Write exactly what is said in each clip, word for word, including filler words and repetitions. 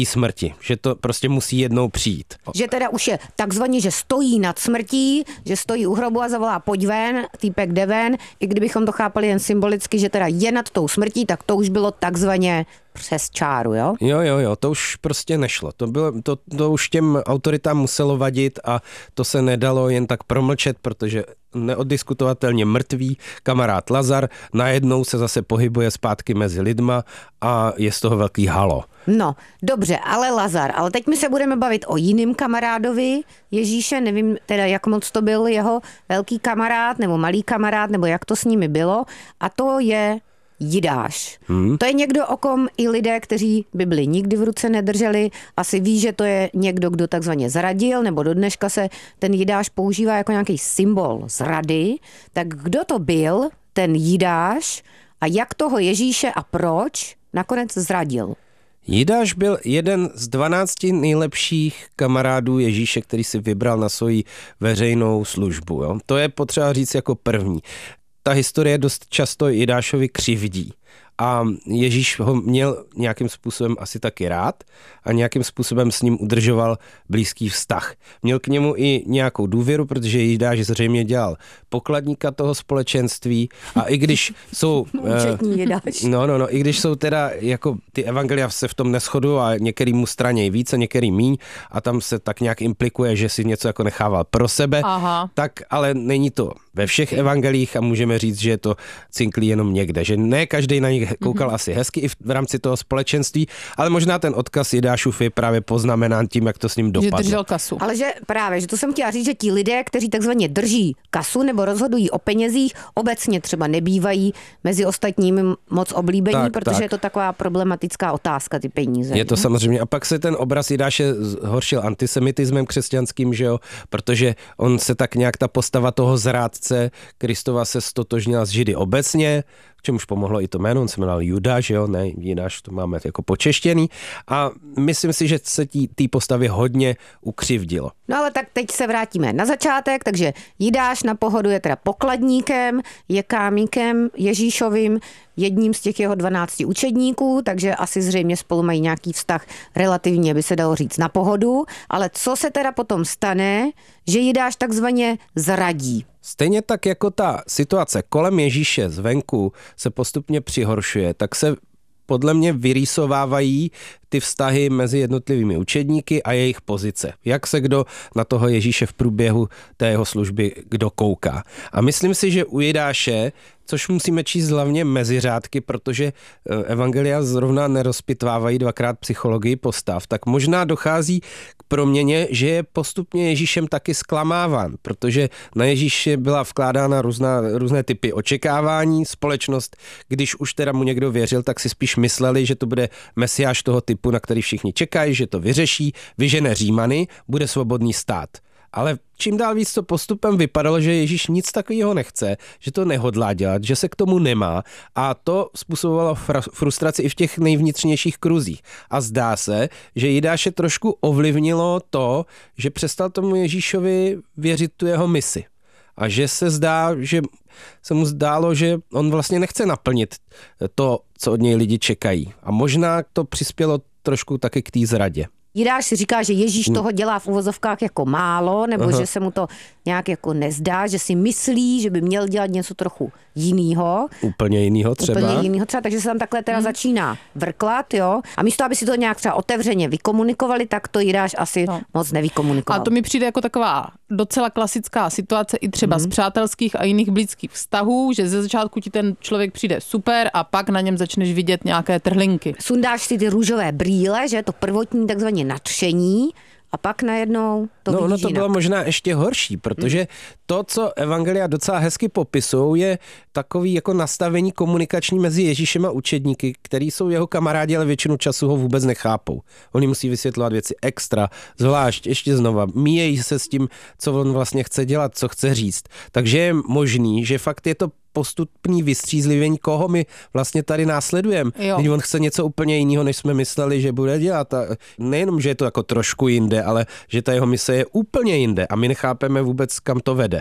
smrti, že to prostě musí jednou přijít. Že teda už je takzvaně, že stojí nad smrtí, že stojí u hrobu a zavolá pojď ven, týpek jde ven, i kdybychom to chápali jen symbolicky, že teda je nad tou smrtí, tak to už bylo takzvaně přes čáru, jo? Jo, jo, jo, to už prostě nešlo. To, bylo, to, to už těm autoritám muselo vadit a to se nedalo jen tak promlčet, protože neoddiskutovatelně mrtvý kamarád Lazar najednou se zase pohybuje zpátky mezi lidma a je z toho velký halo. No, dobře, ale Lazar, ale teď my se budeme bavit o jiným kamarádovi Ježíše, nevím teda, jak moc to byl jeho velký kamarád nebo malý kamarád, nebo jak to s nimi bylo, a to je Jidáš. Hmm. To je někdo, o kom i lidé, kteří Bibli nikdy v ruce nedrželi, asi ví, že to je někdo, kdo takzvaně zradil, nebo do dneška se ten Jidáš používá jako nějaký symbol zrady. Tak kdo to byl, ten Jidáš, a jak toho Ježíše a proč nakonec zradil? Jidáš byl jeden z dvanácti nejlepších kamarádů Ježíše, který si vybral na svoji veřejnou službu. Jo? To je potřeba říct jako první. Ta historie dost často Jidášovi křivdí. A Ježíš ho měl nějakým způsobem asi taky rád a nějakým způsobem s ním udržoval blízký vztah. Měl k němu i nějakou důvěru, protože Jidáš zřejmě dělal pokladníka toho společenství a i když jsou... Účetní Jidáš. No, no, no, i když jsou teda jako ty evangelia se v tom neshodují a některý mu stranějí víc a některý míň a tam se tak nějak implikuje, že si něco jako nechával pro sebe, Aha. tak ale není to ve všech evangelích a můžeme říct, že je to cinklí jenom někde, že ne každý na nich koukal mm-hmm. asi hezky i v rámci toho společenství, ale možná ten odkaz Jidášův je právě poznamenán tím, jak to s ním dopadlo. Že držel kasu. Ale že právě, že to jsem chtěla říct, že ti lidé, kteří takzvaně drží kasu nebo rozhodují o penězích, obecně třeba nebývají mezi ostatními moc oblíbení, tak, protože tak. je to taková problematická otázka, ty peníze. Je to ne? samozřejmě. A pak se ten obraz Jidáše zhoršil antisemitismem křesťanským, že jo, protože on se tak nějak ta postava toho zrádce Kristova se stotožnila s Židy obecně, k čemuž pomohlo i to jméno, on se jmenoval Judáš, jo, ne Jidáš, to máme jako počeštěný a myslím si, že se té postavě hodně ukřivdilo. No ale tak teď se vrátíme na začátek, takže Jidáš na pohodu je teda pokladníkem, je kámíkem Ježíšovým, jedním z těch jeho dvanácti učedníků, takže asi zřejmě spolu mají nějaký vztah relativně, by se dalo říct, na pohodu, ale co se teda potom stane, že Jidáš takzvaně zradí? Stejně tak jako ta situace kolem Ježíše zvenku se postupně přihoršuje, tak se podle mě vyrýsovávají ty vztahy mezi jednotlivými učedníky a jejich pozice. Jak se kdo na toho Ježíše v průběhu té jeho služby kdo kouká. A myslím si, že u Jidáše, což musíme číst hlavně mezi řádky, protože evangelia zrovna nerozpitvávají dvakrát psychologii postav, tak možná dochází k proměně, že je postupně Ježíšem taky zklamáván, protože na Ježíše byla vkládána různá, různé typy očekávání. Společnost, když už teda mu někdo věřil, tak si spíš mysleli, že to bude mesiáš toho typu, na který všichni čekají, že to vyřeší, vyžene Římany, bude svobodný stát. Ale čím dál víc to postupem vypadalo, že Ježíš nic takového nechce, že to nehodlá dělat, že se k tomu nemá a to způsobovalo frustraci i v těch nejvnitřnějších kruzích. A zdá se, že Jidáše trošku ovlivnilo to, že přestal tomu Ježíšovi věřit tu jeho misi. A že se zdá, že se mu zdálo, že on vlastně nechce naplnit to, co od něj lidi čekají. A možná to přispělo trošku taky k té zradě. Jidáš si říká, že Ježíš toho dělá v uvozovkách jako málo, nebo Aha. že se mu to nějak jako nezdá, že si myslí, že by měl dělat něco trochu jinýho. Úplně jinýho třeba. Úplně jinýho třeba, takže se tam takhle teda hmm. začíná vrklat, jo. A místo, aby si to nějak třeba otevřeně vykomunikovali, tak to Jidáš asi no. moc nevykomunikoval. A to mi přijde jako taková docela klasická situace i třeba hmm. z přátelských a jiných blízkých vztahů, že ze začátku ti ten člověk přijde super a pak na něm začneš vidět nějaké trhlinky. Sundáš si ty růžové brýle, že to prvotní takzvaně nadšení a pak najednou to No vidíš ono to jinak. bylo možná ještě horší, protože hmm. to, co evangelia docela hezky popisují, je takový jako nastavení komunikační mezi Ježíšem a učedníky, který jsou jeho kamarádi, ale většinu času ho vůbec nechápou. Oni musí vysvětlovat věci extra, zvlášť, ještě znova, míjejí se s tím, co on vlastně chce dělat, co chce říct. Takže je možný, že fakt je to postupný vystřízlivění, koho my vlastně tady následujeme. Když on chce něco úplně jiného, než jsme mysleli, že bude dělat. A nejenom, že je to jako trošku jinde, ale že ta jeho mise je úplně jinde a my nechápeme vůbec, kam to vede.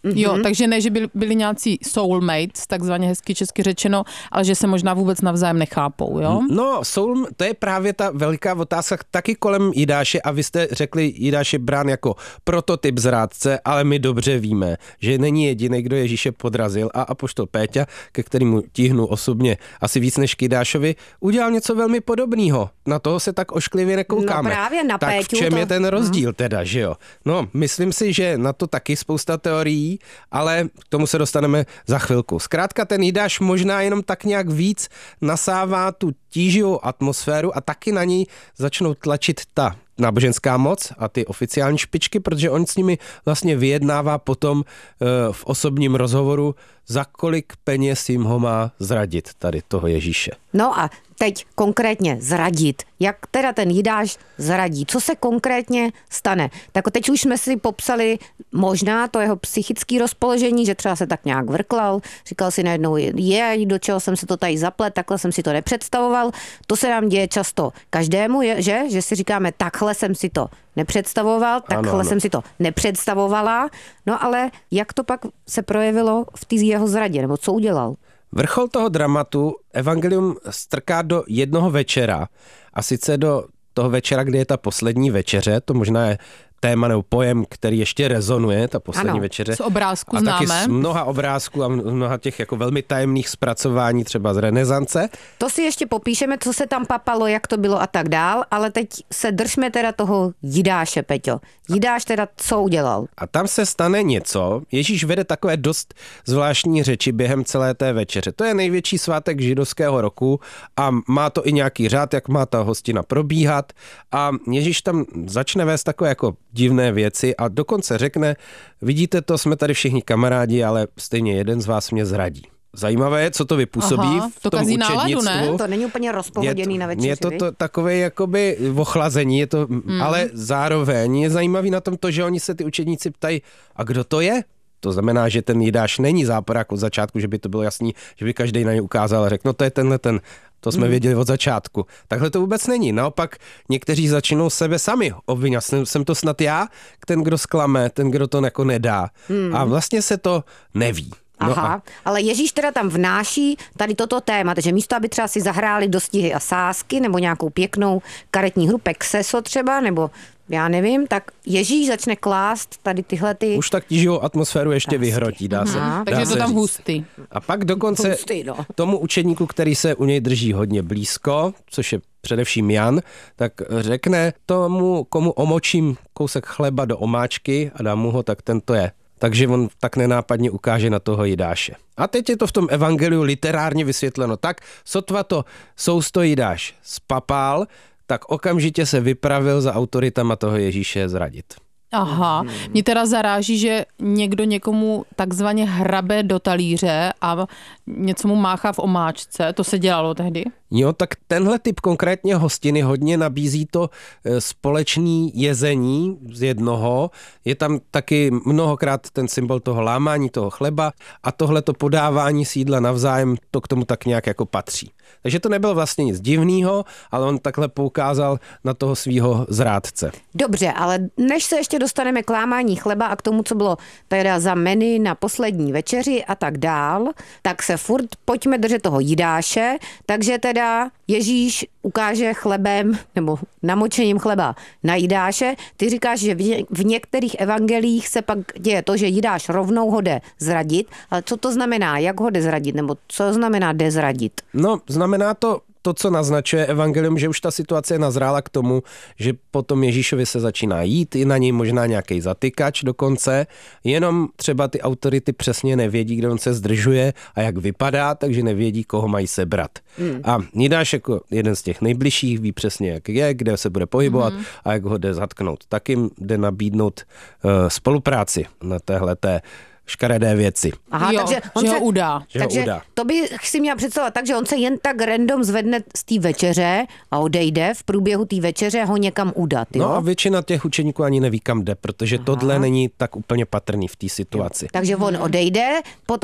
Mm-hmm. Jo, takže ne, že byli, byli nějací soulmates, takzvaně hezky česky řečeno, ale že se možná vůbec navzájem nechápou, jo? No, soul, to je právě ta veliká otázka taky kolem Jidáše a vy jste řekli, Jidáš je brán jako prototyp zrádce, ale my dobře víme, že není jediný, kdo Ježíše podrazil a apoštol Péťa, ke kterému tíhnu osobně asi víc než k Jidášovi, udělal něco velmi podobného. Na toho se tak ošklivě nekoukáme. No právě na tak Péťu v čem to... je ten rozdíl teda, že jo? No, myslím si, že na to taky spousta teorií, ale k tomu se dostaneme za chvilku. Zkrátka ten Jidáš možná jenom tak nějak víc nasává tu tíživou atmosféru a taky na ní začnou tlačit ta náboženská moc a ty oficiální špičky, protože on s nimi vlastně vyjednává potom v osobním rozhovoru, za kolik peněz jim ho má zradit tady toho Ježíše. No a teď konkrétně zradit. Jak teda ten Jidáš zradí? Co se konkrétně stane? Tak teď už jsme si popsali možná to jeho psychické rozpoložení, že třeba se tak nějak vrklal, říkal si najednou, je, do čeho jsem se to tady zaplet, takhle jsem si to nepředstavoval. To se nám děje často každému, je, že? Že si říkáme, takhle jsem si to nepředstavoval, takhle ano, ano. jsem si to nepředstavovala. No ale jak to pak se projevilo v té jeho zradě, nebo co udělal? Vrchol toho dramatu evangelium strká do jednoho večera, a sice do toho večera, kdy je ta poslední večeře, to možná je téma nebo pojem, který ještě rezonuje, ta poslední ano, večeře. Z obrázku a známe. taky z mnoha obrázků a mnoha těch jako velmi tajemných zpracování třeba z renesance. To si ještě popíšeme, co se tam papalo, jak to bylo a tak dál, ale teď se držme teda toho Jidáše, Peťo. Jidáš teda co udělal? A tam se stane něco. Ježíš vede takové dost zvláštní řeči během celé té večeře. To je největší svátek židovského roku a má to i nějaký řád, jak má ta hostina probíhat. A Ježíš tam začne vést takové jako divné věci a dokonce řekne, vidíte to, jsme tady všichni kamarádi, ale stejně jeden z vás mě zradí. Zajímavé je, co to vypůsobí Aha, v to tom učednictvu. Náladu, ne? To není úplně rozpohoděný je, na večeři. Je to, to takové jakoby ochlazení, je to, mm. ale zároveň je zajímavý na tom to, že oni se ty učedníci ptají, a kdo to je? To znamená, že ten Jidáš není záporák od začátku, že by to bylo jasný, že by každý na ně ukázal a řekl, no to je tenhle ten. To jsme hmm. věděli od začátku. Takhle to vůbec není. Naopak někteří začínou sebe sami obvinovat. Jsem, jsem to snad já, ten, kdo zklame, ten, kdo to jako nedá. Hmm. A vlastně se to neví. No Aha, a... ale Ježíš teda tam vnáší tady toto téma, takže místo, aby třeba si zahráli dostihy a sázky, nebo nějakou pěknou karetní hru, Pexeso třeba, nebo já nevím, tak Ježíš začne klást tady tyhle ty... Už tak tíživou atmosféru ještě Tásky. vyhrotí, dá se. Aha, dá takže se to tam říct. hustý. A pak dokonce hustý, no. tomu učedníku, který se u něj drží hodně blízko, což je především Jan, tak řekne tomu, komu omočím kousek chleba do omáčky a dám mu ho, tak tento je. Takže on tak nenápadně ukáže na toho Jidáše. A teď je to v tom evangeliu literárně vysvětleno tak, sotva to sousto Jidáš spapál, tak okamžitě se vypravil za autoritama toho Ježíše zradit. Aha, mě teda zaráží, že někdo někomu takzvaně hrabe do talíře a něco mu máchá v omáčce. To se dělalo tehdy? Jo, tak tenhle typ konkrétně hostiny hodně nabízí to společný jezení z jednoho. Je tam taky mnohokrát ten symbol toho lámání toho chleba a tohleto podávání si jídla navzájem, to k tomu tak nějak jako patří. Takže to nebylo vlastně nic divného, ale on takhle poukázal na toho svýho zrádce. Dobře, ale než se ještě dostaneme k lámání chleba a k tomu, co bylo teda za menu na poslední večeři a tak dál, tak se furt pojďme držet toho Jidáše, takže teda Ježíš ukáže chlebem nebo namočením chleba na Jidáše. Ty říkáš, že v některých evangelích se pak děje to, že Jidáš rovnou ho jde zradit, ale co to znamená, jak ho jde zradit, nebo co znamená jde zradit? No, znamená to to, co naznačuje evangelium, že už ta situace nazrála k tomu, že potom Ježíšovi se začíná jít, i na něj možná nějaký zatykač dokonce, jenom třeba ty autority přesně nevědí, kde on se zdržuje a jak vypadá, takže nevědí, koho mají sebrat. Mm. A Jidáš jako jeden z těch nejbližších ví přesně, jak je, kde se bude pohybovat mm. a jak ho jde zatknout. Tak jim jde nabídnout uh, spolupráci na téhleté škaredé věci. Aha, jo, takže on že se, ho udá. Že takže ho udá. To bych si měla představovat tak, že on se jen tak random zvedne z té večeře a odejde v průběhu té večeře ho někam udat. Jo? No a většina těch učeníků ani neví, kam jde, protože Aha. tohle není tak úplně patrný v té situaci. Jo. Takže on odejde, potom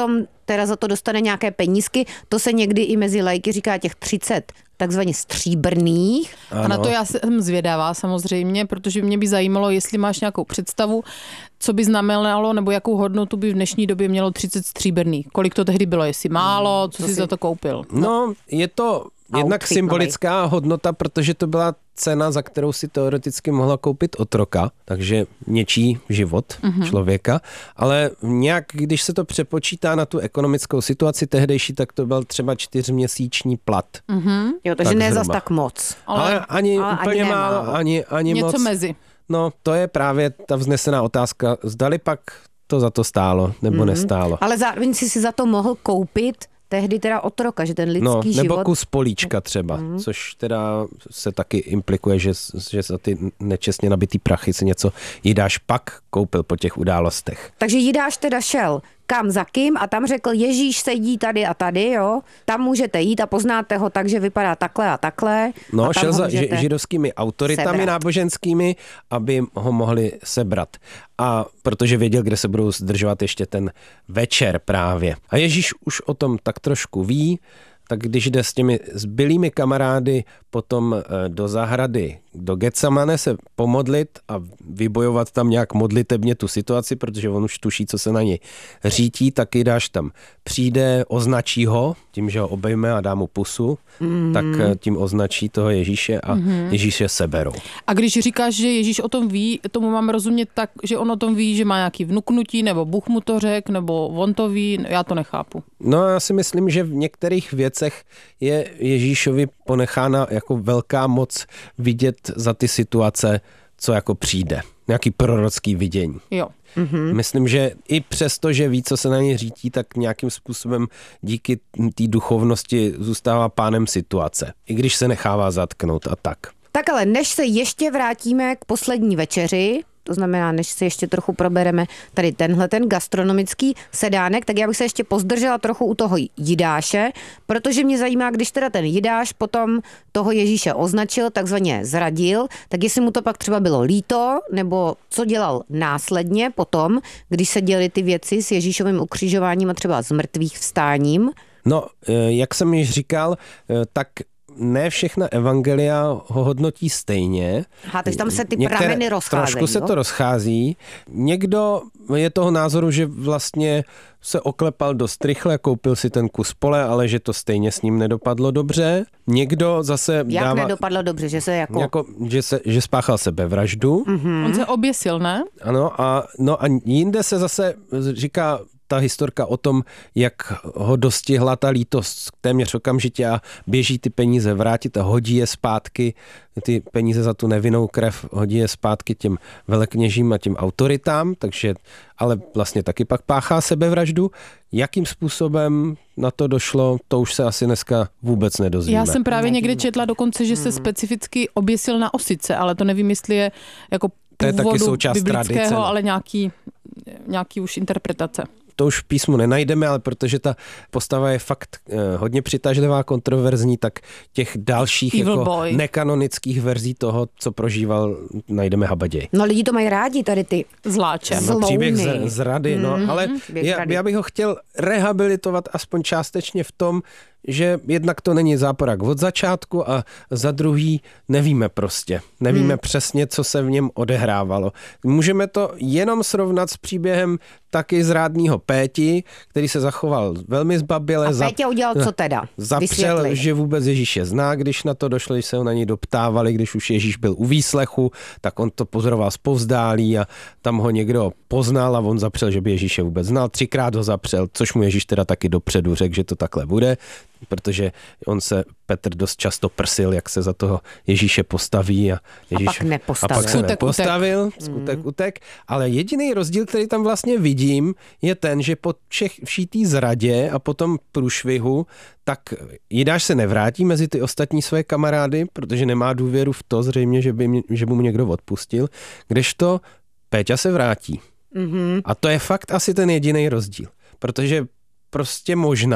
teda za to dostane nějaké penízky, to se někdy i mezi lajky říká těch třicet takzvaně stříbrných. Ano. A na to já jsem zvědavá samozřejmě, protože mě by zajímalo, jestli máš nějakou představu, co by znamenalo, nebo jakou hodnotu by v dnešní době mělo třicet stříbrných. Kolik to tehdy bylo, jestli málo, co to jsi si... za to koupil? No, no je to jednak outfit symbolická novej. hodnota, protože to byla cena, za kterou si teoreticky mohla koupit otroka, takže něčí život mm-hmm. člověka, ale nějak, když se to přepočítá na tu ekonomickou situaci tehdejší, tak to byl třeba čtyřměsíční plat. Mm-hmm. Jo, takže ne zas tak moc. Ale, ale ani ale úplně ani málo, ani, ani něco moc. Něco mezi. No, to je právě ta vznesená otázka, zdali pak to za to stálo, nebo mm-hmm. nestálo. Ale zároveň si si za to mohl koupit tehdy teda otroka, že ten lidský no, život... nebo kus políčka třeba, mm. což teda se taky implikuje, že, že za ty nečestně nabitý prachy si něco Jidáš pak koupil po těch událostech. Takže Jidáš teda šel kam za kým a tam řekl, Ježíš sedí tady a tady, jo, tam můžete jít a poznáte ho tak, že vypadá takhle a takhle. No, a šel za židovskými autoritami sebrat. náboženskými, aby ho mohli sebrat. A protože věděl, kde se budou zdržovat ještě ten večer právě. A Ježíš už o tom tak trošku ví, tak když jde s těmi zbylými kamarády potom do zahrady, do Getsemane se pomodlit a vybojovat tam nějak modlitebně tu situaci, protože on už tuší, co se na něj řítí, tak Jidáš tam přijde, označí ho, tím, že ho obejme a dá mu pusu, mm. tak tím označí toho Ježíše a mm. Ježíše seberou. A když říkáš, že Ježíš o tom ví, tomu mám rozumět tak, že on o tom ví, že má nějaký vnuknutí, nebo Bůh mu to řek, nebo on to ví, já to nechápu. No já si myslím, že v některých věcech je Ježíšovi ponechána jako velká moc vidět za ty situace, co jako přijde. Nějaký prorocký vidění. Jo. Mm-hmm. Myslím, že i přesto, že ví, co se na něj řítí, tak nějakým způsobem díky té duchovnosti zůstává pánem situace. I když se nechává zatknout a tak. Tak ale než se ještě vrátíme k poslední večeři, to znamená, než se ještě trochu probereme tady tenhle ten gastronomický sedánek, tak já bych se ještě pozdržela trochu u toho Jidáše, protože mě zajímá, když teda ten Jidáš potom toho Ježíše označil, takzvaně zradil, tak jestli mu to pak třeba bylo líto, nebo co dělal následně potom, když se děly ty věci s Ježíšovým ukřižováním a třeba s mrtvých vstáním. No, jak jsem již říkal, tak ne všechna evangelia ho hodnotí stejně. Aha, takže tam se ty Některé, prameny rozcházejí. Trošku se to rozchází. Někdo je toho názoru, že vlastně se oklepal dost rychle, koupil si ten kus pole, ale že to stejně s ním nedopadlo dobře. Někdo zase Jak dává... nedopadlo dobře, že se jako... jako že, se, že spáchal sebevraždu. Mm-hmm. On se oběsil, ne? Ano, a, no a jinde se zase říká ta historka o tom, jak ho dostihla ta lítost téměř okamžitě a běží ty peníze vrátit a hodí je zpátky, ty peníze za tu nevinnou krev, hodí je zpátky těm velekněžím a těm autoritám, takže ale vlastně taky pak páchá sebevraždu. Jakým způsobem na to došlo, to už se asi dneska vůbec nedozvíme. Já jsem právě Nevím. někde četla dokonce, že se specificky oběsil na osice, ale to nevím, jestli je jako původu biblického, tradice, no. ale nějaký, nějaký už interpretace. To už v písmu nenajdeme, ale protože ta postava je fakt eh, hodně přitažlivá, kontroverzní, tak těch dalších jako nekanonických verzí toho, co prožíval, najdeme habaděj. No lidi to mají rádi, tady ty zláče. No, příběh z, z rady, no, mm-hmm. ale já, já bych ho chtěl rehabilitovat aspoň částečně v tom, že jednak to není záporák od začátku a za druhý nevíme prostě. Nevíme hmm. přesně, co se v něm odehrávalo. Můžeme to jenom srovnat s příběhem taky zrádného Péti, který se zachoval velmi zbaběle. A Pétě udělal co teda? Zapřel, Vysvětli. Že vůbec Ježíše zná, když na to došlo, když se ho na něj doptávali, když už Ježíš byl u výslechu, tak on to pozoroval zpovzdálí a tam ho někdo poznal a on zapřel, že by Ježíše vůbec znal. Třikrát ho zapřel, což mu Ježíš teda taky dopředu řekl, že to takhle bude, protože on se Petr dost často prsil, jak se za toho Ježíše postaví a, Ježíš, a pak nepostavil. A pak se skutek nepostavil, utek. skutek mm. utek, ale jediný rozdíl, který tam vlastně vidím, je ten, že po všech všítý zradě a potom průšvihu, tak Jidáš se nevrátí mezi ty ostatní své kamarády, protože nemá důvěru v to zřejmě, že by, mě, že by mu někdo odpustil, kdežto Péťa se vrátí. Mm-hmm. A to je fakt asi ten jediný rozdíl, protože prostě možná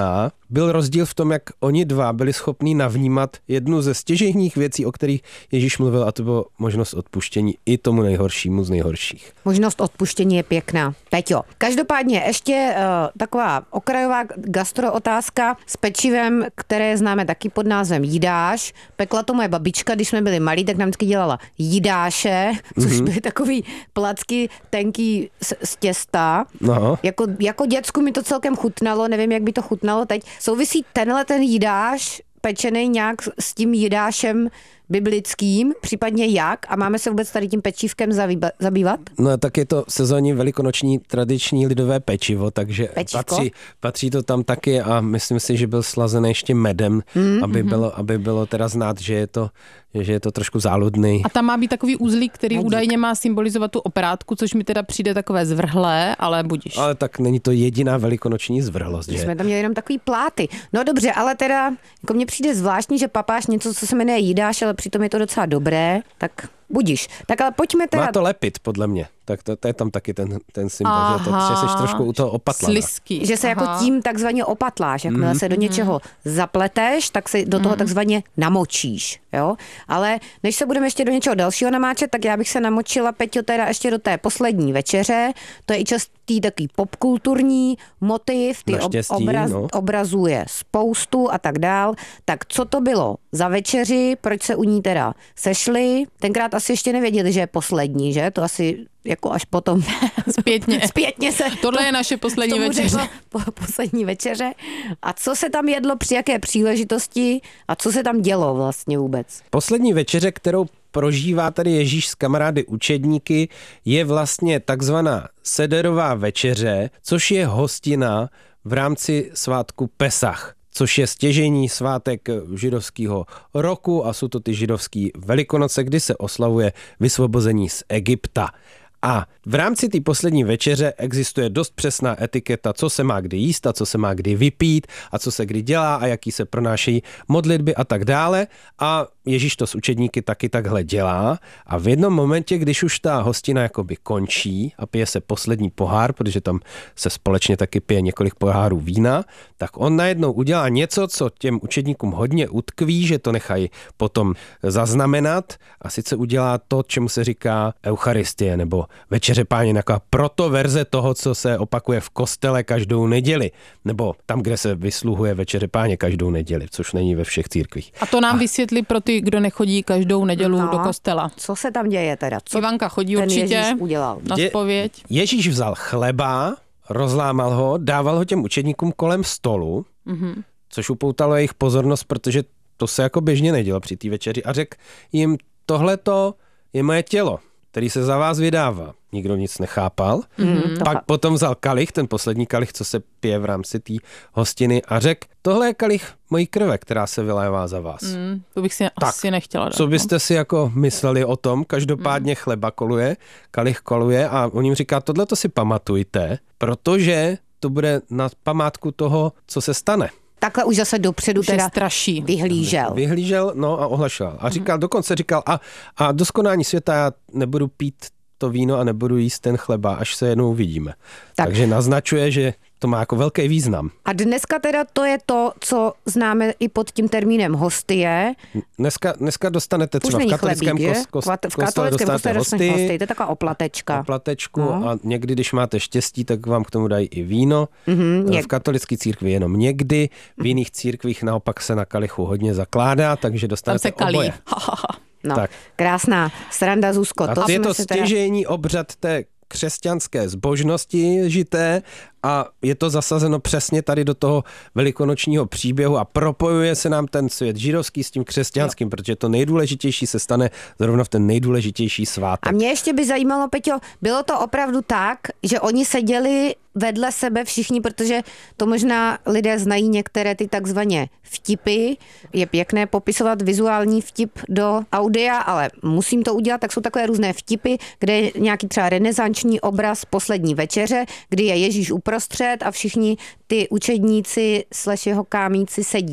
byl rozdíl v tom, jak oni dva byli schopní navnímat jednu ze stěžejních věcí, o kterých Ježíš mluvil, a to bylo možnost odpuštění i tomu nejhoršímu z nejhorších. Možnost odpuštění je pěkná. Peťo, každopádně ještě uh, taková okrajová gastrootázka s pečivem, které známe taky pod názvem jídáš. Pekla to moje babička, když jsme byli malí, tak nám vždycky dělala jídáše, což mm-hmm. byly takový placky tenký z, z těsta. No. Jako, jako děcku mi to celkem chutnalo, nevím, jak by to chutnalo teď. Souvisí tenhle ten jídáš pečený nějak s tím jídášem biblickým, případně jak? A máme se vůbec tady tím pečívkem zabývat? No tak je to sezónní velikonoční tradiční lidové pečivo, takže patří, patří to tam taky a myslím si, že byl slazený ještě medem, mm, aby, mm. bylo, aby bylo teda znát, že je to, že je to trošku záludný. A tam má být takový uzlík, který Medík. údajně má symbolizovat tu operátku, což mi teda přijde takové zvrhlé, ale budiš. Ale tak není to jediná velikonoční zvrhlost, že? Jsme tam měli jenom takový pláty. No dobře, ale teda jako mně přijde zvláštní, že papáš něco, co se jmenuje jídáš, ale přitom je to docela dobré, tak budiš. Tak ale pojďme teda... Má to lepit, podle mě. Tak to, to je tam taky ten, ten symbol, Aha, že, to, že jsi trošku u toho opatlana. Slisky. Že se Aha. jako tím takzvaně opatláš. Jakmile mm. se do něčeho zapleteš, tak se do toho mm. takzvaně namočíš. Jo? Ale než se budeme ještě do něčeho dalšího namáčet, tak já bych se namočila, Peťo, teda ještě do té poslední večeře. To je i častý takový popkulturní motiv, ty ob, obraz, no. obrazuje spoustu a tak dál. Tak co to bylo za večeři, proč se u ní teda sešli? Tenkrát asi ještě nevěděli, že je poslední, že? To asi jako až potom zpětně. zpětně se Tohle je naše poslední večeře. Po, poslední večeře. A co se tam jedlo, při jaké příležitosti a co se tam dělo vlastně vůbec? Poslední večeře, kterou prožívá tady Ježíš s kamarády učedníky, je vlastně takzvaná sederová večeře, což je hostina v rámci svátku Pesach, což je stěžejní svátek židovského roku a jsou to ty židovský velikonoce, kdy se oslavuje vysvobození z Egypta. A v rámci té poslední večeře existuje dost přesná etiketa, co se má kdy jíst a co se má kdy vypít a co se kdy dělá a jaký se pronášejí modlitby a tak dále. A Ježíš to s učedníky taky takhle dělá. A v jednom momentě, když už ta hostina jakoby končí a pije se poslední pohár, protože tam se společně taky pije několik pohárů vína, tak on najednou udělá něco, co těm učedníkům hodně utkví, že to nechají potom zaznamenat, a sice udělá to, čemu se říká eucharistie nebo večeře Páně, nějaká protoverze toho, co se opakuje v kostele každou neděli, nebo tam, kde se vysluhuje večeře Páně každou neděli, což není ve všech církvích. A to nám a... vysvětlí pro ty, kdo nechodí každou nedělu no, do kostela. Co se tam děje teda? Co Ivanka chodí ten určitě Ježíš udělal? na zpověď. Je, Ježíš vzal chleba, rozlámal ho, dával ho těm učedníkům kolem stolu, mm-hmm. což upoutalo jejich pozornost, protože to se jako běžně nedělo při té večeři, a řekl jim, tohleto je moje tělo, který se za vás vydává. Nikdo nic nechápal. Mm-hmm. Pak potom vzal kalich, ten poslední kalich, co se pije v rámci té hostiny, a řekl, tohle je kalich mojí krve, která se vylévá za vás. Mm, to bych si tak, asi nechtěla dát. Co byste si jako mysleli o tom? Každopádně mm. chleba koluje, kalich koluje a on jim říká, tohle to si pamatujte, protože to bude na památku toho, co se stane. Takhle už zase dopředu už teda straší. vyhlížel. Vyhlížel, no a ohlašoval. A říkal, dokonce říkal, a, a do skonání světa já nebudu pít to víno a nebudu jíst ten chleba, až se jednou uvidíme. Tak. Takže naznačuje, že to má jako velký význam. A dneska teda to je to, co známe i pod tím termínem hostie. Dneska, dneska dostanete třeba v katolickém chlebík, kos, kos, v katolickém dostanete hostii, hostii, to je taková oplatečka. Oplatečku no. A někdy, když máte štěstí, tak vám k tomu dají i víno. Mm-hmm, v katolické církvi jenom někdy, v jiných církvích naopak se na kalichu hodně zakládá, takže dostanete oboje. No, tak. Krásná sranda, Zuzko. A to je to teda... stěžejní obřad té křesťanské zbožnosti žité a je to zasazeno přesně tady do toho velikonočního příběhu a propojuje se nám ten svět židovský s tím křesťanským, jo. Protože to nejdůležitější se stane zrovna v ten nejdůležitější svátek. A mě ještě by zajímalo, Peťo, bylo to opravdu tak, že oni seděli vedle sebe všichni, protože to možná lidé znají některé ty takzvané vtipy. Je pěkné popisovat vizuální vtip do audia, ale musím to udělat, tak jsou takové různé vtipy, kde je nějaký třeba renesanční obraz poslední večeře, kdy je Ježíš uprostřed a všichni ty učedníci slash jeho kámíci sedí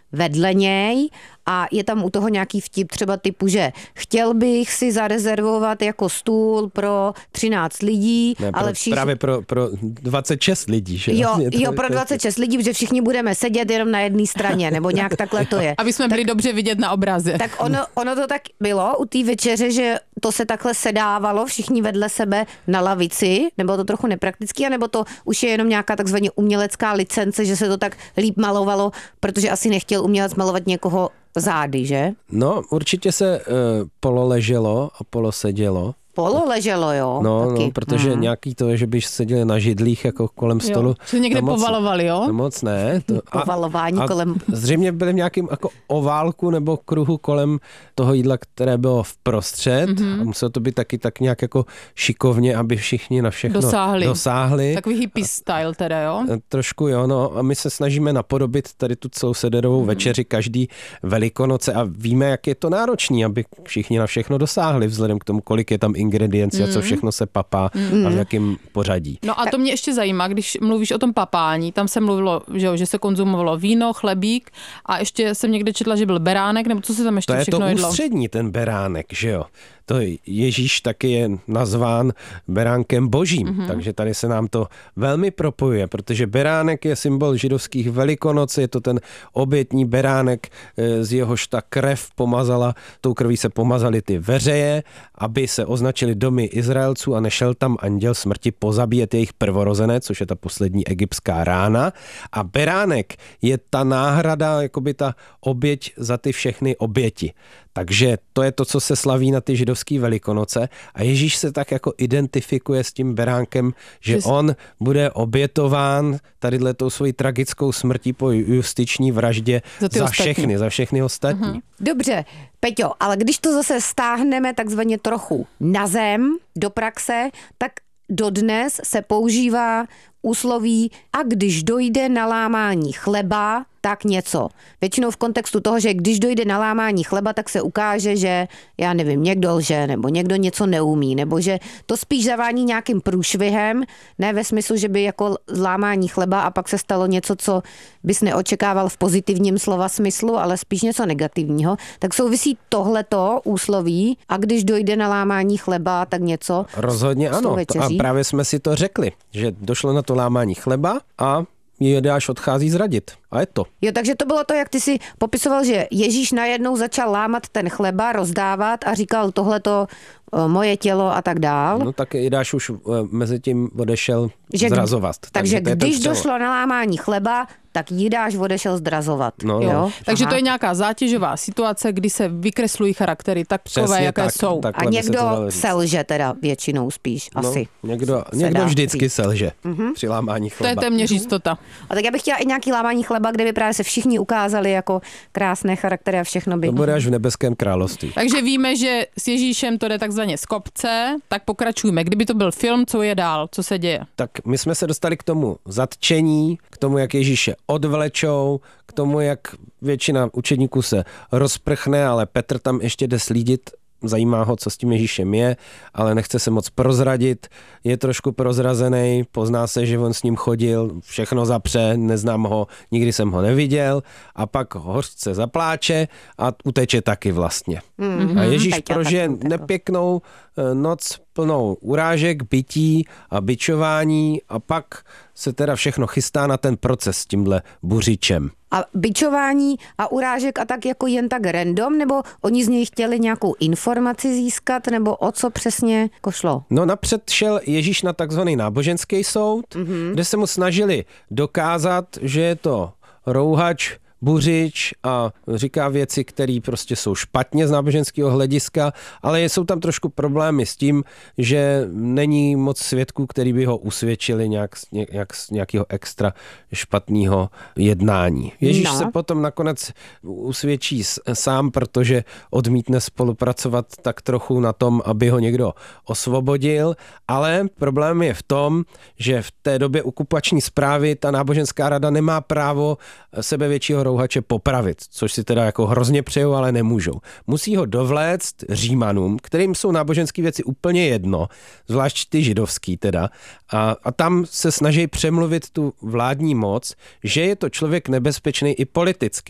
vedle něj a je tam u toho nějaký vtip třeba typu, že chtěl bych si zarezervovat jako stůl pro třináct lidí, ne, ale pro, všichni... Právě pro, pro dvacet šest lidí, že? Jo, to, jo, pro dvacet šest lidí, protože všichni budeme sedět jenom na jedné straně, nebo nějak takhle to je. Aby jsme byli tak, dobře vidět na obraze. Tak ono, ono to tak bylo u té večeře, že to se takhle sedávalo všichni vedle sebe na lavici, nebo to trochu nepraktický, anebo to už je jenom nějaká takzvaně umělecká licence, že se to tak líp malovalo, protože asi nechtěl umělec malovat někoho zády, že? No, určitě se uh, pololeželo a polosedělo. Polo leželo, jo? No, taky. no protože hmm. nějaký to, že byš seděli na židlích jako kolem stolu. Jo, že někde moc, povalovali, jo? No moc ne. To, a, Povalování a kolem... Zřejmě byli v nějakém jako oválku nebo kruhu kolem toho jídla, které bylo vprostřed. Mm-hmm. A muselo to být taky tak nějak jako šikovně, aby všichni na všechno dosáhli. dosáhli. Takový hippie style teda, jo? Trošku jo, no. A my se snažíme napodobit tady tu celou sederovou mm. večeři každý Velikonoce a víme, jak je to náročný, aby všichni na všechno dosáhli, vzhledem k tomu, kolik je tam ingrediencí mm. a co všechno se papá mm. a v jakém pořadí. No a to mě ještě zajímá, když mluvíš o tom papání, tam se mluvilo, že, jo, že se konzumovalo víno, chlebík a ještě jsem někde četla, že byl beránek, nebo co se tam ještě to všechno jedlo? To je to ústřední, ten beránek, že jo. To Ježíš taky je nazván beránkem božím, mm-hmm. takže tady se nám to velmi propojuje, protože beránek je symbol židovských Velikonoc, je to ten obětní beránek, z jehož ta krev pomazala, tou krví se pomazaly ty veřeje, aby se označili domy Izraelců a nešel tam anděl smrti pozabíjet jejich prvorozené, což je ta poslední egyptská rána. A beránek je ta náhrada, jakoby ta oběť za ty všechny oběti. Takže to je to, co se slaví na ty židovské Velikonoce a Ježíš se tak jako identifikuje s tím beránkem, že on bude obětován tadyhle tou svojí tragickou smrtí po justiční vraždě za, za všechny, za všechny ostatní. Uh-huh. Dobře, Peťo, ale když to zase stáhneme takzvaně trochu na zem, do praxe, tak dodnes se používá úsloví a když dojde na lámání chleba, tak něco. Většinou v kontextu toho, že když dojde na lámání chleba, tak se ukáže, že já nevím, někdo lže, nebo někdo něco neumí, nebo že to spíš zavání nějakým průšvihem, ne ve smyslu, že by jako lámání chleba a pak se stalo něco, co bys neočekával v pozitivním slova smyslu, ale spíš něco negativního. Tak souvisí tohleto úsloví a když dojde na lámání chleba, tak něco. Rozhodně ano. A právě jsme si to řekli, že došlo na to lámání chleba a Judáš odchází zradit. A je to. Jo, takže to bylo to, jak ty si popisoval, že Ježíš najednou začal lámat ten chleba, rozdávat a říkal tohleto moje tělo a tak dál. No tak Judáš už mezi tím odešel že, zrazovat. Takže, takže když došlo na lámání chleba, tak Judáš odešel zdrazovat. No, jo? no. Takže Aha. to je nějaká zátěžová situace, kdy se vykreslují charaktery takové, Přesně jaké tak, jsou. A někdo selže teda většinou spíš, no, asi. Někdo, někdo vždycky říct. selže mm-hmm. při lámání chleba. To je téměř jistota. A tak já bych chtěla i nějaký lámání chleba, kde by právě se všichni ukázali jako krásné charaktery a všechno by. To bude až v nebeském království. Takže víme, že s Ježíšem to jde takzvaně z kopce, tak pokračujme. Kdyby to byl film, co je dál, co se děje? Tak my jsme se dostali k tomu zatčení, k tomu, jak Ježíše odvlečou, k tomu, jak většina učedníků se rozprchne, ale Petr tam ještě jde slídit. Zajímá ho, co s tím Ježíšem je, ale nechce se moc prozradit. Je trošku prozrazený, pozná se, že on s ním chodil, všechno zapře, neznám ho, nikdy jsem ho neviděl a pak hořce zapláče a uteče taky vlastně. Mm-hmm. A Ježíš prožije nepěknou noc plnou urážek, bytí a bičování a pak se teda všechno chystá na ten proces s tímhle buřičem. A bičování a urážek a tak jako jen tak random, nebo oni z něj chtěli nějakou informaci získat, nebo o co přesně šlo? No napřed šel Ježíš na takzvaný náboženský soud, mm-hmm. kde se mu snažili dokázat, že je to rouhač, buřič a říká věci, které prostě jsou špatně z náboženského hlediska, ale jsou tam trošku problémy s tím, že není moc svědků, který by ho usvědčili nějak, nějak z nějakého extra špatného jednání. Ježíš no. se potom nakonec usvědčí sám, protože odmítne spolupracovat tak trochu na tom, aby ho někdo osvobodil, ale problém je v tom, že v té době okupační správy ta náboženská rada nemá právo sebevětšího rouhače popravit, což si teda jako hrozně přejou, ale nemůžou. Musí ho dovléct Římanům, kterým jsou náboženské věci úplně jedno, zvlášť ty židovský teda, a, a tam se snaží přemluvit tu vládní moc, že je to člověk nebezpečný i politicky.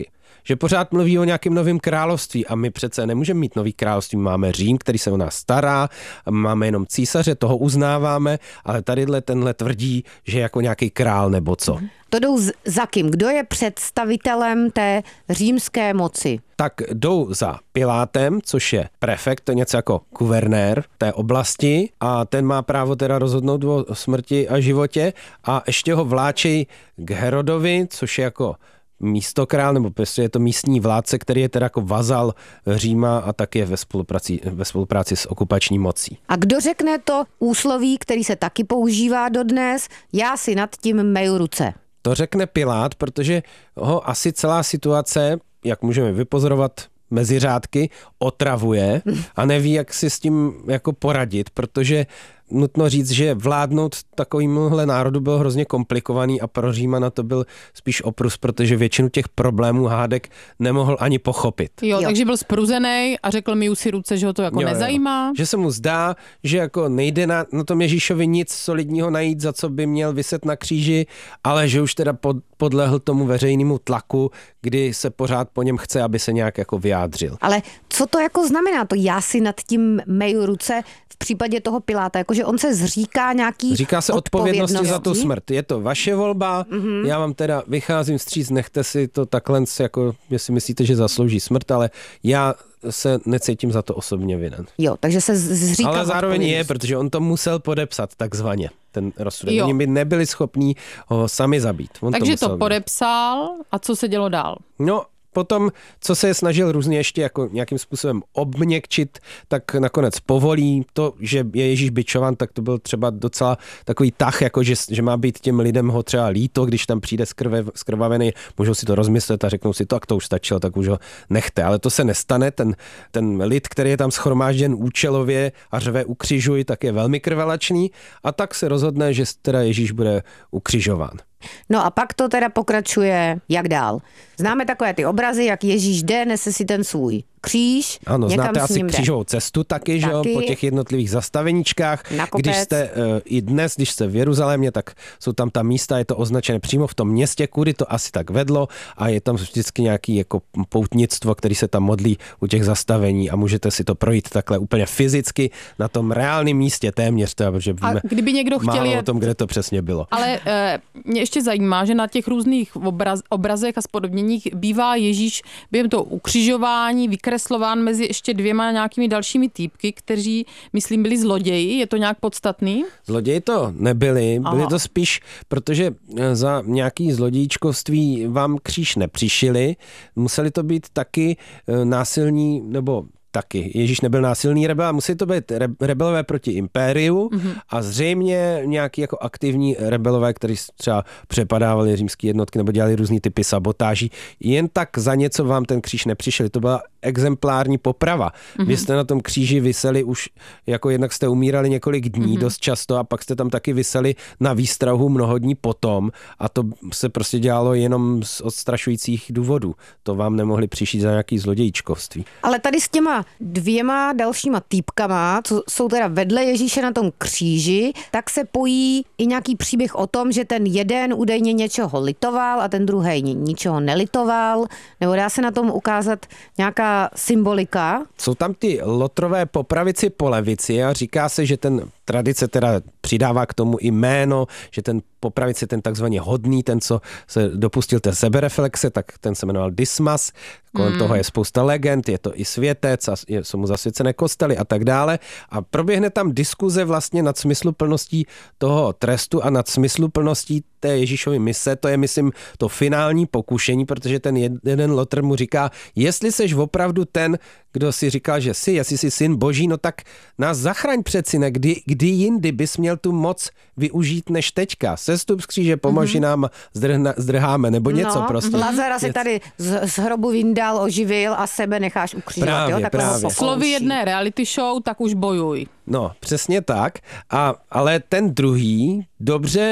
že pořád mluví o nějakém novém království a my přece nemůžeme mít nový království. Máme Řím, který se o nás stará, máme jenom císaře, toho uznáváme, ale tadyhle tenhle tvrdí, že jako nějaký král nebo co. To jdou za kým? Kdo je představitelem té římské moci? Tak jdou za Pilátem, což je prefekt, to je něco jako guvernér té oblasti a ten má právo teda rozhodnout o smrti a životě a ještě ho vláčí k Herodovi, což je jako místokrál, nebo prostě je to místní vládce, který je teda jako vazal Říma a tak je ve spolupráci, ve spolupráci s okupační mocí. A kdo řekne to úsloví, který se taky používá dodnes, já si nad tím meju ruce? To řekne Pilát, protože ho asi celá situace, jak můžeme vypozorovat mezi řádky, otravuje a neví, jak si s tím jako poradit, protože nutno říct, že vládnout takovýmhle národu bylo hrozně komplikovaný a pro Římana to byl spíš oprus, protože většinu těch problémů hádek nemohl ani pochopit. Jo, jo. Takže byl spruzenej a řekl mi si ruce, že ho to jako jo, nezajímá. Jo. Že se mu zdá, že jako nejde na, na tom Ježíšovi nic solidního najít, za co by měl viset na kříži, ale že už teda pod, podlehl tomu veřejnému tlaku, kdy se pořád po něm chce, aby se nějak jako vyjádřil. Ale co to jako znamená to já si nad tím meju ruce v případě toho Piláta? Jakože on se zříká nějaký Říká se odpovědnosti za tu smrt. Je to vaše volba, mm-hmm. Já vám teda vycházím vstříc, nechte si to takhle, jako jestli myslíte, že zaslouží smrt, ale já se necítím za to osobně vinen. Jo, takže se zříká. Ale zároveň je, protože on to musel podepsat takzvaně, ten rozsudek. Oni by nebyli schopní ho sami zabít. On takže to, to podepsal a co se dělo dál? No, potom, co se snažil různě ještě jako nějakým způsobem obměkčit, tak nakonec povolí. To, že je Ježíš bičován, tak to byl třeba docela takový tah, jako že, že má být těm lidem ho třeba líto, když tam přijde skrve, skrvavený, můžou si to rozmyslet a řeknou si, tak to už stačilo, tak už ho nechte. Ale to se nestane. Ten, ten lid, který je tam shromážděn účelově a řve ukřižuj, tak je velmi krvelačný a tak se rozhodne, že teda Ježíš bude ukřižován. No a pak to teda pokračuje jak dál. Známe takové ty obrazy, jak Ježíš jde, nese si ten svůj kříž. Ano, někam znáte asi jde. křížovou cestu taky, taky, že jo, po těch jednotlivých zastaveníčkách. Když jste uh, i dnes, když jste v Jeruzalémě, tak jsou tam ta místa, je to označené přímo v tom městě, kudy to asi tak vedlo a je tam vždycky nějaký jako poutnictvo, který se tam modlí u těch zastavení a můžete si to projít takhle úplně fyzicky na tom reálném místě téměř, teda, protože víme a kdyby někdo chtěl málo jet... o tom, kde to přesně bylo. Ale e, mě ještě zajímá, že na těch různých obraz, obrazech a spodobněních bývá Ježíš během toho ukřižování vykreslován mezi ještě dvěma nějakými dalšími týpky, kteří, myslím, byli zloději. Je to nějak podstatný? Zloději to nebyli, byli Aha. to spíš, protože za nějaký zlodějčkovství vám kříž nepřišili, museli to být taky násilní, nebo taky. Ježíš nebyl násilný rebel, museli to být rebelové proti impériu mm-hmm. a zřejmě nějaký jako aktivní rebelové, kteří třeba přepadávali římské jednotky nebo dělali různý typy sabotáží. Jen tak za něco vám ten kříž nepřišel. To byla exemplární poprava. Mm-hmm. Vy jste na tom kříži viseli už, jako jednak jste umírali několik dní mm-hmm. dost často a pak jste tam taky viseli na výstrahu mnoho dní potom a to se prostě dělalo jenom z odstrašujících důvodů. To vám nemohli přišít za nějaký zlodějčkovství. Ale tady s těma dvěma dalšíma týpkama, co jsou teda vedle Ježíše na tom kříži, tak se pojí i nějaký příběh o tom, že ten jeden údajně něčeho litoval a ten druhý ničeho nelitoval, nebo dá se na tom ukázat nějaká symbolika? Jsou tam ty lotrové po pravici po levici a říká se, že ten tradice teda přidává k tomu i jméno, že ten po pravici ten takzvaně hodný, ten, co se dopustil té sebereflexe, tak ten se jmenoval Dismas. Kolem mm. toho je spousta legend, je to i světec a jsou mu zasvěcené kostely a tak dále. A proběhne tam diskuze vlastně nad smysluplností toho trestu a nad smysluplností té Ježíšovy mise. To je, myslím, to finální pokušení, protože ten jeden lotr mu říká, jestli seš opravdu ten, kdo si říkal, že jsi, jestli jsi syn Boží, no tak nás zachraň přeci, ne? Kdy, kdy jindy bys měl tu moc využít než teďka. Sestup z kříže, pomoži mm-hmm. nám, zdrhna, zdrháme, nebo něco no, prostě. Lazara se tady z, z hrobu vyndal, oživil a sebe necháš ukřižovat. Právě, jo? právě. Slovy jedné reality show, tak už bojuj. No, přesně tak. A, ale ten druhý dobře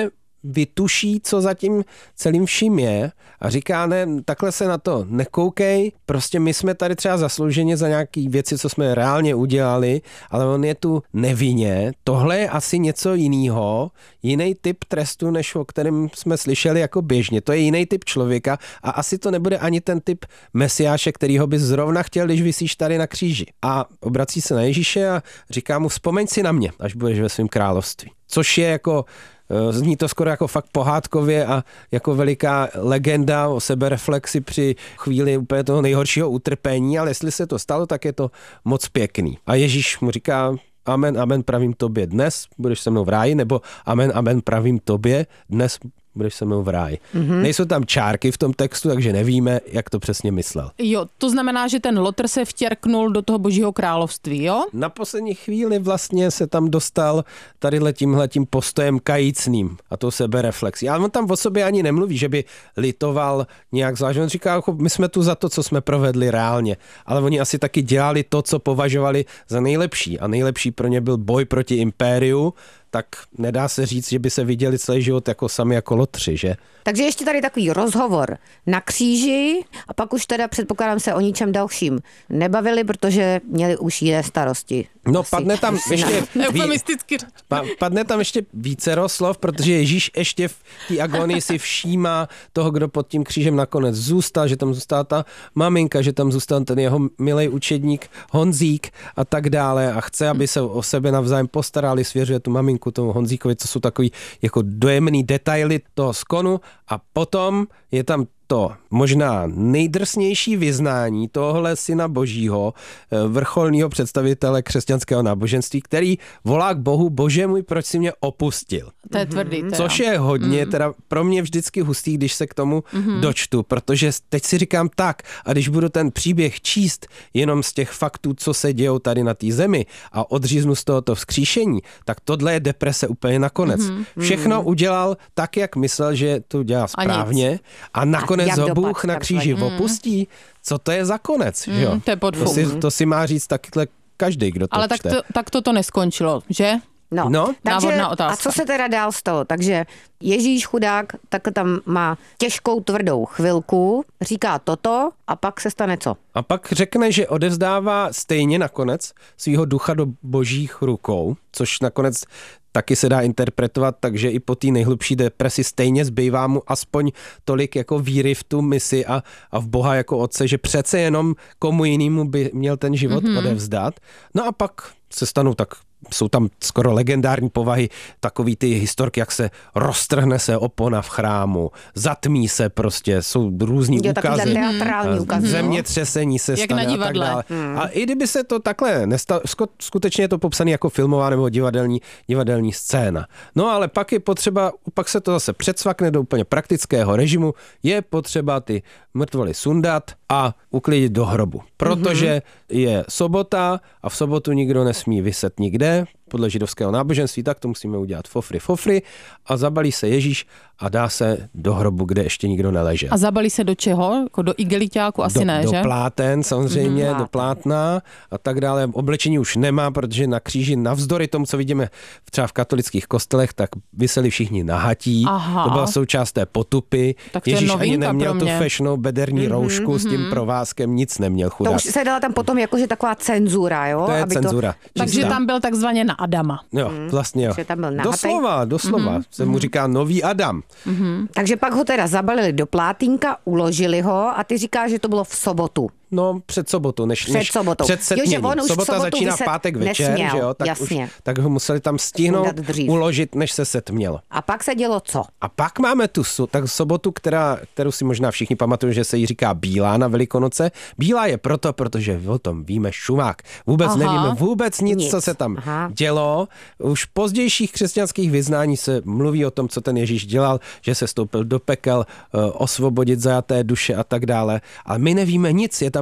vytuší, co zatím celým vším je a říká, ne, takhle se na to nekoukej, prostě my jsme tady třeba zaslouženě za nějaký věci, co jsme reálně udělali, ale on je tu nevinně. Tohle je asi něco jiného, jiný typ trestu, než o kterém jsme slyšeli jako běžně. To je jiný typ člověka a asi to nebude ani ten typ mesiáše, kterýho bys zrovna chtěl, když visíš tady na kříži. A obrací se na Ježíše a říká mu, vzpomeň si na mě, až budeš ve svém království. Což je jako, zní to skoro jako fakt pohádkově a jako veliká legenda o sebereflexi při chvíli úplně toho nejhoršího utrpení, ale jestli se to stalo, tak je to moc pěkný. A Ježíš mu říká, amen, amen, pravím tobě dnes, budeš se mnou v ráji, nebo amen, amen, pravím tobě dnes, budeš se mnou v ráji. Mm-hmm. Nejsou tam čárky v tom textu, takže nevíme, jak to přesně myslel. Jo, to znamená, že ten Lotr se vtěrknul do toho božího království, jo? Na poslední chvíli vlastně se tam dostal tadyhle tímhletím postojem kajícným a tou sebereflexí. Ale on tam o sobě ani nemluví, že by litoval nějak zvlášť. On říká, my jsme tu za to, co jsme provedli reálně. Ale oni asi taky dělali to, co považovali za nejlepší. A nejlepší pro ně byl boj proti impériu, tak nedá se říct, že by se viděli celý život jako sami jako lotři, že? Takže ještě tady takový rozhovor na kříži a pak už teda předpokládám se o ničem dalším nebavili, protože měli už jiné starosti. No Asi. padne tam ještě Eufemisticky. padne tam ještě vícero slov, protože Ježíš ještě v té agonii si všímá toho, kdo pod tím křížem nakonec zůstal, že tam zůstala ta maminka, že tam zůstal ten jeho milej učedník Honzík a tak dále a chce, aby se o sebe navzájem postarali, svěřuje tu maminku tomu Honzíkovi, co jsou takový jako dojemný detaily toho skonu a potom je tam to možná nejdrsnější vyznání tohohle syna božího, vrcholného představitele křesťanského náboženství, který volá k Bohu, Bože můj, proč si mě opustil? To je tvrdý. Teda. Což je hodně, teda pro mě vždycky hustý, když se k tomu mm-hmm. dočtu, protože teď si říkám tak, a když budu ten příběh číst jenom z těch faktů, co se dějou tady na té zemi a odříznu z tohoto vzkříšení, tak tohle je deprese úplně nakonec. Mm-hmm. Všechno udělal tak, jak myslel, že to dělá správně a, a nakonec Nakonec ho Bůh na kříži mm. opustí. Co to je za konec? Mm, jo? To je podfuk. To si, to si má říct takhle každý, kdo to Ale tak to, tak to to neskončilo, že? No, no. Takže, otázka. A co se teda dál stalo? Takže Ježíš chudák tak tam má těžkou, tvrdou chvilku, říká toto a pak se stane co? A pak řekne, že odevzdává stejně nakonec svýho ducha do božích rukou, což nakonec taky se dá interpretovat, takže i po té nejhlubší depresi stejně zbývá mu aspoň tolik jako víry v tu misi a, a v Boha jako otce, že přece jenom komu jinému by měl ten život mm-hmm. odevzdat. No a pak se stanou tak, jsou tam skoro legendární povahy, takový ty historky, jak se roztrhne se opona v chrámu, zatmí se prostě, jsou různý jo, ukazy, teatrální ukazy, zemětřesení se jak stane a tak dále. Hmm. A i kdyby se to takhle nestalo, skutečně je to popsané jako filmová nebo divadelní, divadelní scéna. No ale pak je potřeba, pak se to zase předsvakne do úplně praktického režimu, je potřeba ty mrtvoly sundat a uklidit do hrobu. Protože mm-hmm. je sobota a v sobotu nikdo nesmí viset nikde, podle židovského náboženství, tak to musíme udělat fofry, fofry a zabalí se Ježíš a dá se do hrobu, kde ještě nikdo neležel. A zabalí se do čeho? Jako do igeliťáku asi do, ne, do že? Do pláten samozřejmě, mm, do plátna a tak dále. Oblečení už nemá, protože na kříži navzdory tomu, co vidíme třeba v katolických kostelech, tak viseli všichni nahatí. Aha. To byla součást té potupy. Tak Ježíš ani neměl tu fešnou bederní mm-hmm, roušku mm-hmm. s tím provázkem, nic neměl chudák. To už se dala tam potom jakože taková cenzura, jo? To je aby cenzura. To... Takže tam byl takzvaně na Adama. Jo, vlastně jo. Tam byl doslova, doslova. Mm-hmm. Se mu říká nový Adam. Mm-hmm. Takže pak ho teda zabalili do plátínka, uložili ho a ty říkáš, že to bylo v sobotu. No, před sobotou, než, před, než sobotou. před setměním. Jo, Sobota začíná v pátek večer, nesměl, že jo, tak, jasně. už, tak ho museli tam stihnout, uložit, než se setmělo. A pak se dělo co? A pak máme tu tak sobotu, která, kterou si možná všichni pamatují, že se jí říká Bílá na Velikonoce. Bílá je proto, protože o tom víme šumák. Vůbec Aha. nevíme vůbec nic, nic, co se tam Aha. dělo. Už v pozdějších křesťanských vyznání se mluví o tom, co ten Ježíš dělal, že se stoupil do pekel, osvobodit zajaté duše a tak dále. Ale my nevíme nic, je tam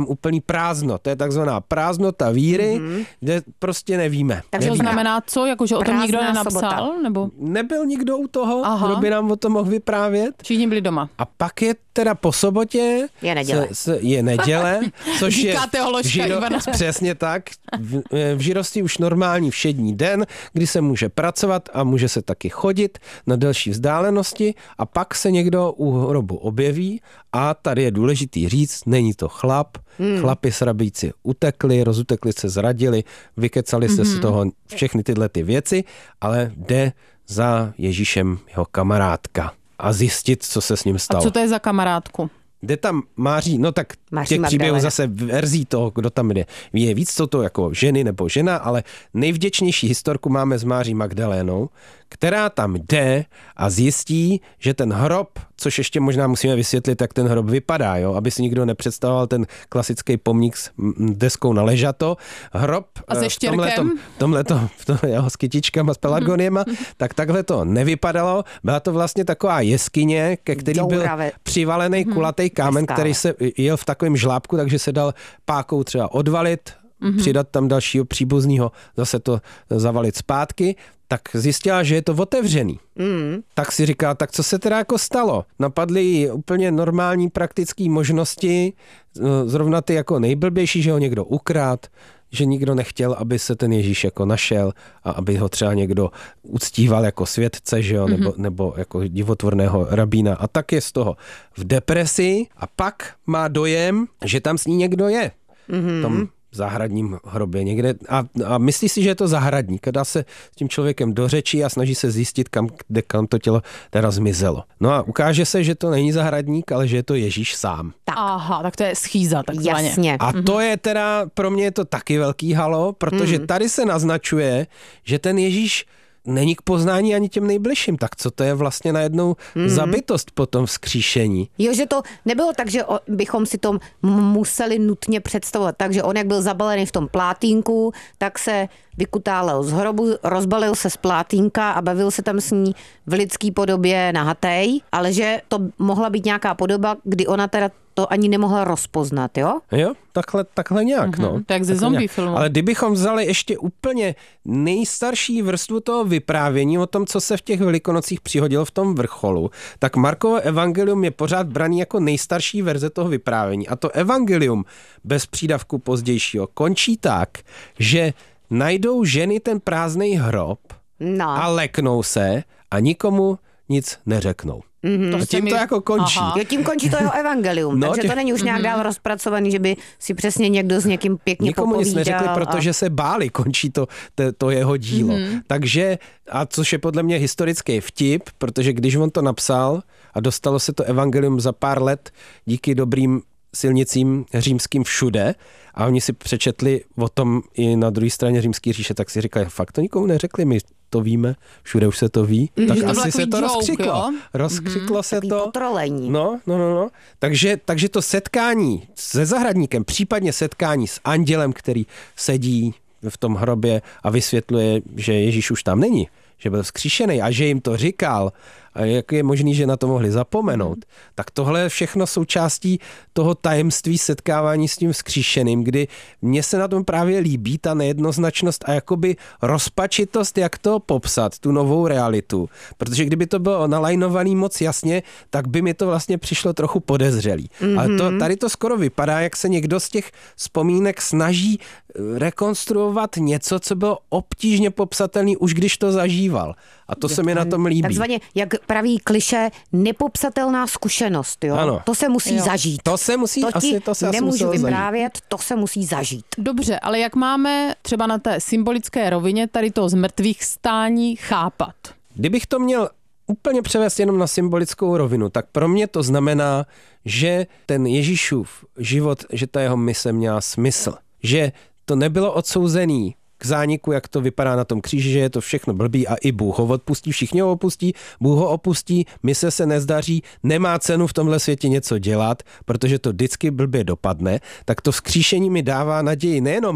tam úplný prázdno. To je takzvaná prázdnota víry, mm-hmm. kde prostě nevíme. Takže to znamená co? Jako, že o tom nikdo nenapsal? Nebo? Nebyl nikdo u toho, Aha. kdo by nám o tom mohl vyprávět. Všichni byli doma. A pak je teda po sobotě je neděle, se, se, je neděle což je v žiro, přesně tak. V, v Žirosti už normální všední den, kdy se může pracovat a může se taky chodit na delší vzdálenosti a pak se někdo u hrobu objeví a tady je důležitý říct, není to chlap, hmm. chlapi srabíci utekli, rozutekli se, zradili, vykecali se mm-hmm. z toho všechny tyhle ty věci, ale jde za Ježíšem jeho kamarádka a zjistit, co se s ním stalo. A co to je za kamarádku? Jde tam Máří, no tak Máří těch příběhů Magdalena. zase verzí toho, kdo tam jde. Je víc, co to jako ženy nebo žena, ale nejvděčnější historku máme s Máří Magdalénou, která tam jde a zjistí, že ten hrob, což ještě možná musíme vysvětlit, jak ten hrob vypadá, jo? Aby si nikdo nepředstavoval ten klasický pomník s deskou na ležato. Hrob a se v tomhletom, v tomhletom, v tomhle, jo, s kytičkama, s pelargoniema, tak takhle to nevypadalo. Byla to vlastně taková jeskyně, ke který Dourave. byl přivalený kulatý kámen, který se jel v takovém žlábku, takže se dal pákou třeba odvalit, mm-hmm. přidat tam dalšího příbuzního, zase to zavalit zpátky, tak zjistila, že je to otevřený. Mm. Tak si říká, tak co se teda jako stalo? Napadly jí úplně normální praktické možnosti, zrovna ty jako nejblbější, že ho někdo ukrát, že nikdo nechtěl, aby se ten Ježíš jako našel a aby ho třeba někdo uctíval jako světce, že jo, mm-hmm. nebo, nebo jako divotvorného rabína. A tak je z toho v depresi a pak má dojem, že tam s ní někdo je. Mm-hmm. Tom zahradním hrobě někde a, a myslí si, že je to zahradník. Dá se s tím člověkem do řeči a snaží se zjistit, kam, kde, kam to tělo teda zmizelo. No a ukáže se, že to není zahradník, ale že je to Ježíš sám. Tak. Aha, tak to je schýza takzvaně. Jasně. A to je teda, pro mě je to taky velký halo, protože mm. tady se naznačuje, že ten Ježíš není k poznání ani těm nejbližším. Tak co to je vlastně najednou mm. za bytost po tom vzkříšení? Jo, že to nebylo tak, že bychom si to museli nutně představovat. Takže on, jak byl zabalený v tom plátínku, tak se vykutálel z hrobu, rozbalil se z plátínka a bavil se tam s ní v lidský podobě nahatej, ale že to mohla být nějaká podoba, kdy ona teda to ani nemohla rozpoznat, jo? Jo, takhle, takhle nějak, mm-hmm. no. Tak ze zombie filmu. Ale kdybychom vzali ještě úplně nejstarší vrstvu toho vyprávění o tom, co se v těch Velikonocích přihodilo v tom vrcholu, tak Markovo evangelium je pořád braný jako nejstarší verze toho vyprávění. A to evangelium bez přídavku pozdějšího končí tak, že najdou ženy ten prázdný hrob no. a leknou se a nikomu nic neřeknou. Mm-hmm. A tím to jako končí. Aha. Jo, tím končí to jeho evangelium, no, takže tě... to není už nějak mm-hmm. dál rozpracovaný, že by si přesně někdo s někým pěkně nikomu popovídal. Nikomu nic neřekli, a... protože se báli, končí to, to, to jeho dílo. Mm-hmm. Takže, a což je podle mě historický vtip, protože když on to napsal a dostalo se to evangelium za pár let díky dobrým silnicím římským všude a oni si přečetli o tom i na druhé straně římské říše, tak si říkali, fakt to nikomu neřekli, my to víme, všude už se to ví, mm, tak asi se to joke, rozkřiklo. Jo? Rozkřiklo mm-hmm. se Takový to. potrolení. No, no, no, no. Takže, takže to setkání se zahradníkem, případně setkání s andělem, který sedí v tom hrobě a vysvětluje, že Ježíš už tam není, že byl vzkříšený a že jim to říkal, a jak je možný, že na to mohli zapomenout, tak tohle je všechno součástí toho tajemství setkávání s tím vzkříšeným, kdy mně se na tom právě líbí ta nejednoznačnost a jakoby rozpačitost, jak to popsat, tu novou realitu. Protože kdyby to bylo nalajnovaný moc jasně, tak by mi to vlastně přišlo trochu podezřelý. Mm-hmm. Ale to, tady to skoro vypadá, jak se někdo z těch vzpomínek snaží rekonstruovat něco, co bylo obtížně popsatelný, už když to zažíval. A to se mi na tom líbí. Takzvaně, jak praví klišé, nepopsatelná zkušenost. Jo? Ano. To se musí jo. zažít. To se musí, to asi, to se nemůžu asi vyprávět, zažít. to se musí zažít. Dobře, ale jak máme třeba na té symbolické rovině tady to z mrtvých stání chápat? Kdybych to měl úplně převést jenom na symbolickou rovinu, tak pro mě to znamená, že ten Ježíšův život, že ta jeho mise měla smysl. Že to nebylo odsouzený k zániku, jak to vypadá na tom kříži, že je to všechno blbý a i Bůh ho odpustí, všichni ho opustí, Bůh ho opustí, mise se nezdaří, nemá cenu v tomhle světě něco dělat, protože to vždycky blbě dopadne, tak to vzkříšení mi dává naději nejenom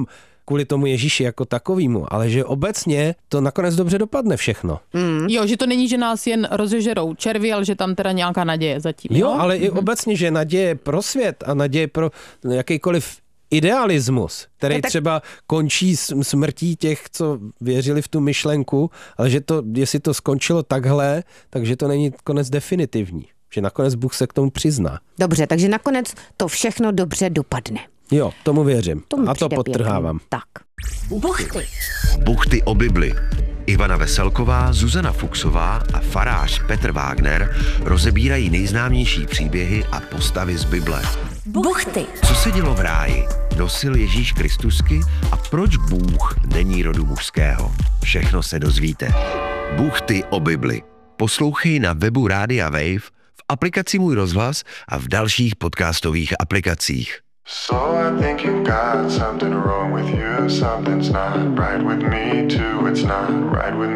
kvůli tomu Ježíši jako takovýmu, ale že obecně to nakonec dobře dopadne všechno. Mm. Jo, že to není, že nás jen rozežerou červy, ale že tam teda nějaká naděje zatím. Jo, jo? ale mm-hmm. i obecně, že naděje pro svět a naděje pro jakýkoliv idealismus, který tak... třeba končí smrtí těch, co věřili v tu myšlenku, ale že to, jestli to skončilo takhle, takže to není konec definitivní. Že nakonec Bůh se k tomu přizná. Dobře, takže nakonec to všechno dobře dopadne. Jo, tomu věřím. Tomu a to podtrhávám. Tak. Buchty. Buchty o Bibli. Ivana Veselková, Zuzana Fuchsová a farář Petr Wagner rozebírají nejznámější příběhy a postavy z Bible. Buchty. Co se dělo v ráji? Nosil Ježíš Kristusky a proč Bůh není rodu mužského? Všechno se dozvíte. Buchty o Bibli. Poslouchej na webu Rádia Wave, v aplikaci Můj rozhlas a v dalších podcastových aplikacích. So I think you've got something wrong with you. Something's not right with me too. It's not right with